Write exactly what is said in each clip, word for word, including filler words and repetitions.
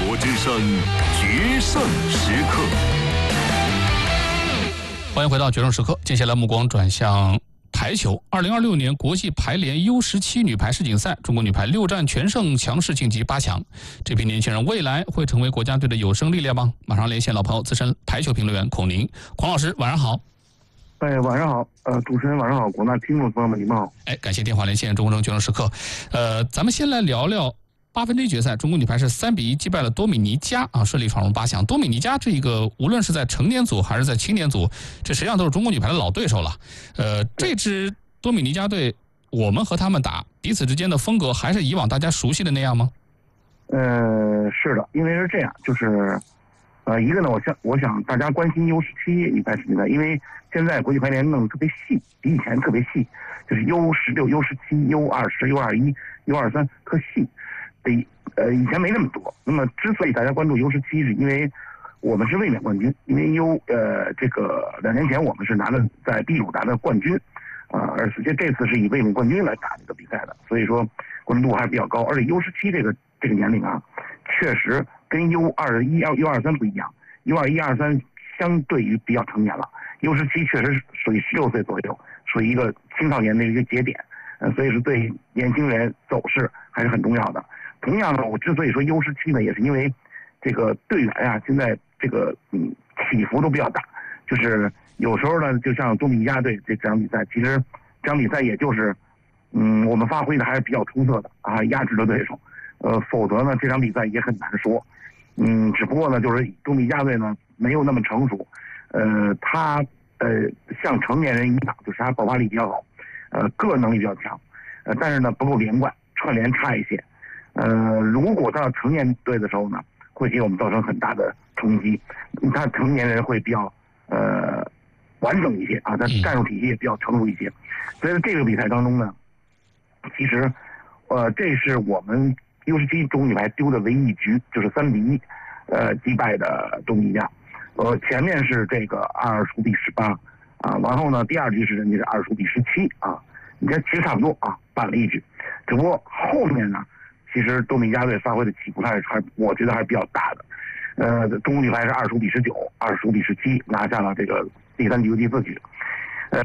国之声决胜时刻。 欢迎回到决胜时刻，接下来目光转向排球。二零二六年国际排联 U 十七 女排世锦赛，中国女排六战全胜，强势晋级八强。这批年轻人未来会成为国家队的有生力量吗？马上连线老朋友，资深排球评论员孔宁。孔老师，晚上好。 哎，晚上好，呃，主持人晚上好，广大听众朋友们，你们好。 哎，感谢电话连线中国决胜时刻。呃，咱们先来聊聊八分之一决赛，中国女排是三比一击败了多米尼加啊，顺利闯入八强。多米尼加这一个无论是在成年组还是在青年组，这实际上都是中国女排的老对手了。呃，这支多米尼加队，我们和他们打，彼此之间的风格还是以往大家熟悉的那样吗？ 呃，是的，因为是这样，就是，呃，一个呢，我想我想大家关心 U 十七女排世锦赛，因为现在国际排联弄得特别细，比以前特别细，就是 U 十六、U 十七、U 二十、U 二一、U 二三特细。比呃以前没那么多。那么之所以大家关注 U 十七，是因为我们是卫冕冠军，因为 U 呃这个两年前我们是拿了在秘鲁拿的冠军，啊、呃，而且这次是以卫冕冠军来打这个比赛的，所以说关注度还是比较高。而且 U 十七这个这个年龄啊，确实跟 U 二一、U 二三不一样 ，U 二一、二三相对于比较成年了 ，U 十七确实属于十六岁左右，属于一个青少年的一个节点，呃，所以是对年轻人走势还是很重要的。同样呢，我之所以说 U 十七呢，也是因为这个队员啊，现在这个嗯起伏都比较大，就是有时候呢，就像多米尼加队这这场比赛，其实这场比赛也就是嗯我们发挥的还是比较出色的啊，压制了对手，呃，否则呢这场比赛也很难说，嗯，只不过呢就是多米尼加队呢没有那么成熟，呃，他呃像成年人一样，就是他爆发力比较好，呃，个人能力比较强，呃，但是呢不够连贯，串联差一些。呃，如果到成年队的时候呢，会给我们造成很大的冲击。他成年人会比较呃完整一些啊，他战术体系也比较成熟一些。所以这个比赛当中呢，其实呃这是我们 U 十七中国女排丢的唯一一局，就是三比一呃击败的多米尼加。呃，前面是这个二十五比十八啊，然后呢第二局是人家是二十五比十七啊，你看其实差不多啊，扳了一局，只不过后面呢。其实多米尼加队发挥的起伏还是还我觉得还是比较大的，呃，中国女排是二十五比十九、二十五比十七拿下了这个第三局和第四局，呃，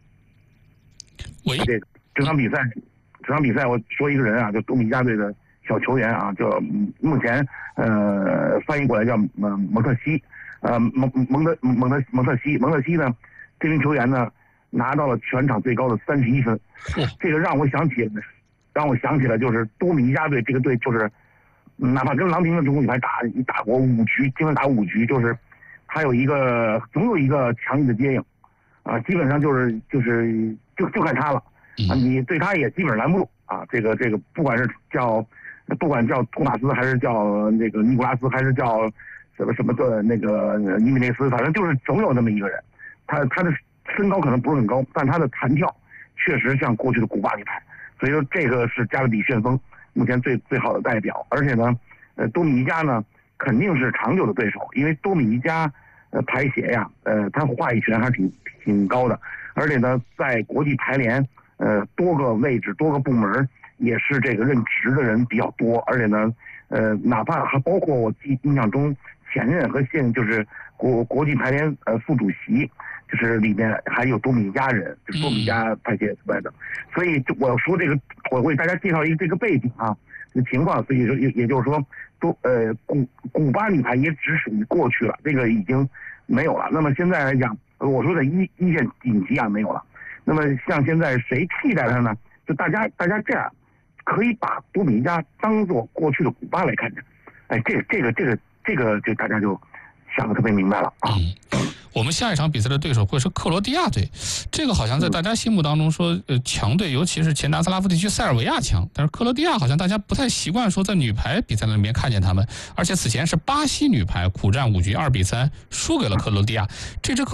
这个这场比赛，这场比赛我说一个人啊，就多米尼加队的小球员啊，就目前呃翻译过来叫呃蒙特西，呃蒙蒙特蒙特蒙特西蒙特西呢，这名球员呢拿到了全场最高的三十一分，这个让我想起。让我想起了，就是多米尼加队这个队，就是哪怕跟郎平的中国女排打，你打过五局，经常打五局，就是他有一个总有一个强硬的接应，啊，基本上就是就是就就看他了，啊，你对他也基本拦不住啊。这个这个，不管是叫不管叫托马斯，还是叫那个尼古拉斯，还是叫什么什么的那个尼米内斯，反正就是总有那么一个人，他他的身高可能不是很高，但他的弹跳确实像过去的古巴女排。所以说，这个是加勒比旋风目前最最好的代表，而且呢，呃，多米尼加呢肯定是长久的对手，因为多米尼加呃排协呀，呃，他话语权还是挺挺高的，而且呢，在国际排联呃多个位置、多个部门也是这个任职的人比较多，而且呢，呃，哪怕还包括我记印象中前任和现就是国国际排联呃副主席。就是里面还有多米尼加人，就是多米尼加排协出来的，所以就我说这个，我为大家介绍一个这个背景啊，这情况，所以说也也就是说，多呃古古巴女排也只属于过去了，这个已经没有了。那么现在来讲，我说的一一线顶级啊没有了。那么像现在谁替代它呢？就大家大家这样，可以把多米尼加当做过去的古巴来看着，哎，这个这个这个这个就大家就想得特别明白了啊。 我们下一场比赛的对手会是克罗地亚队，这个好像在大家心目当中说，呃，强队，尤其是前南斯拉夫地区塞尔维亚强，但是克罗地亚好像大家不太习惯说在女排比赛里面看见他们，而且此前是巴西女排苦战五局二比三输给了克罗地亚，这支克